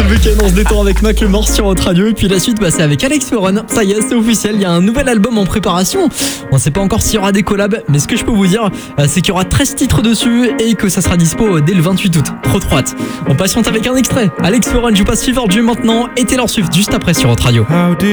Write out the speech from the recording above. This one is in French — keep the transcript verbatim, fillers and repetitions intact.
week-end, on se détend avec Mac Le Mort sur Hot Radio. Et puis la suite, bah, c'est avec Alex Ferron. Ça y est, c'est officiel, il y a un nouvel album en préparation. On ne sait pas encore s'il y aura des collabs, mais ce que je peux vous dire, c'est qu'il y aura treize titres dessus et que ça sera dispo dès le vingt-huit août. Trop trop hâte. On patiente avec un extrait. Alex Ferron, je vous passe Fever Dream maintenant et Taylor Swift juste après sur Hot Radio.